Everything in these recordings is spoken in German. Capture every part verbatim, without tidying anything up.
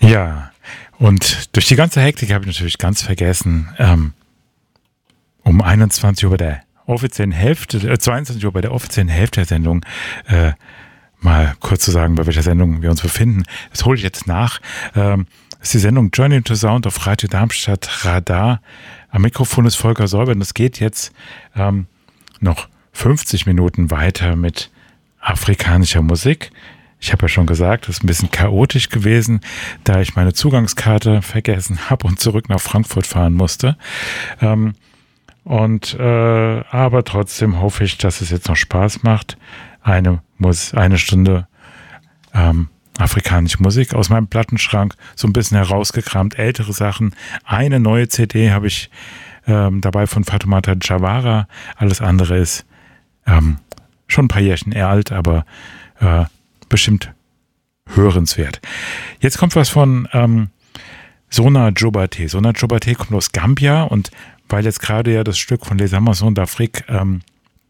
Ja, und durch die ganze Hektik habe ich natürlich ganz vergessen, ähm, um einundzwanzig Uhr bei der offiziellen Hälfte, äh, zweiundzwanzig Uhr bei der offiziellen Hälfte der Sendung, äh, mal kurz zu sagen, bei welcher Sendung wir uns befinden. Das hole ich jetzt nach. Ähm, das ist die Sendung Journey to Sound auf Radio Darmstadt Radar. Am Mikrofon ist Volker Säuber und es geht jetzt ähm, noch fünfzig Minuten weiter mit afrikanischer Musik. Ich habe ja schon gesagt, es ist ein bisschen chaotisch gewesen, da ich meine Zugangskarte vergessen habe und zurück nach Frankfurt fahren musste. Ähm, und äh, aber trotzdem hoffe ich, dass es jetzt noch Spaß macht. Eine, Mus- eine Stunde ähm, afrikanische Musik aus meinem Plattenschrank, so ein bisschen herausgekramt, ältere Sachen. Eine neue C D habe ich ähm, dabei von Fatoumata Diawara. Alles andere ist ähm, schon ein paar Jährchen eher alt, aber äh, bestimmt hörenswert. Jetzt kommt was von ähm, Sona Jobate. Sona Jobate kommt aus Gambia und weil jetzt gerade ja das Stück von Les Amazones d'Afrique ähm,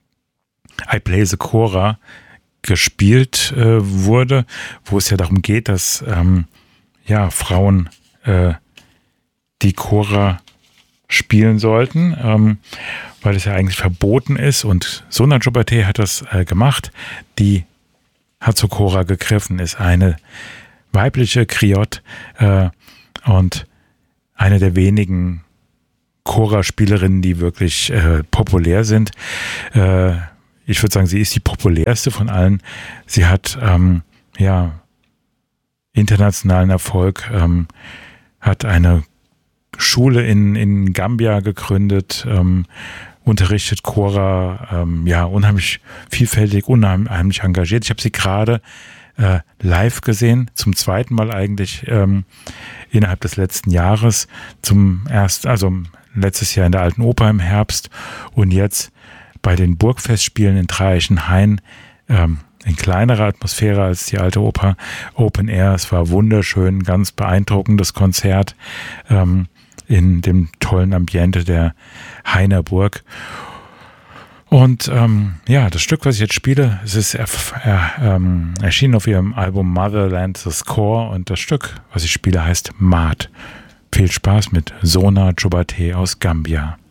I Play the Kora gespielt äh, wurde, wo es ja darum geht, dass ähm, ja, Frauen äh, die Kora spielen sollten, ähm, weil es ja eigentlich verboten ist und Sona Jobate hat das äh, gemacht. Die hat zur Kora gegriffen, ist eine weibliche Kriot äh, und eine der wenigen Kora-Spielerinnen, die wirklich äh, populär sind. Äh, ich würde sagen, sie ist die populärste von allen. Sie hat ähm, ja internationalen Erfolg, ähm, hat eine Schule in, in Gambia gegründet, ähm, unterrichtet Kora, ähm, ja, unheimlich vielfältig, unheimlich engagiert. Ich habe sie gerade äh, live gesehen, zum zweiten Mal eigentlich ähm, innerhalb des letzten Jahres, zum ersten, also letztes Jahr in der Alten Oper im Herbst und jetzt bei den Burgfestspielen in Dreieichenhain, ähm, in kleinerer Atmosphäre als die Alte Oper, Open Air. Es war wunderschön, ganz beeindruckendes Konzert ähm, in dem tollen Ambiente der Hainer Burg. Und ähm, ja, das Stück, was ich jetzt spiele, es ist erf- er, ähm, erschienen auf ihrem Album Motherland The Score und das Stück, was ich spiele, heißt Maat. Viel Spaß mit Sona Jobate aus Gambia.